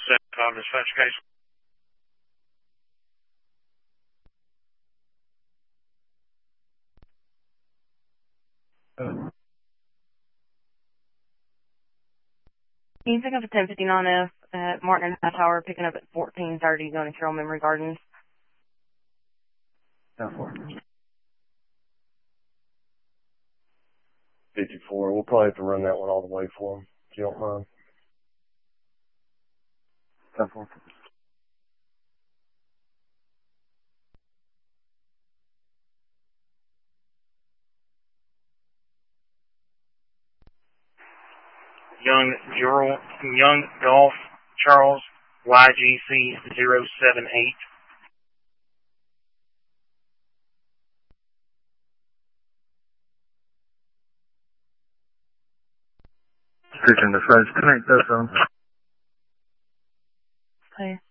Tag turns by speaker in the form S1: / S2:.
S1: 7-5 dispatch case.
S2: Can you pick up a 1059F at Martin and Hightower, picking up at 1430 going to Carroll Memory Gardens?
S3: 54. We'll probably have to run that one all the way for him, if you don't mind. 10-4.
S1: Young Golf Charles YGC 078.
S3: Speaking to French, connect that phone.
S2: Okay.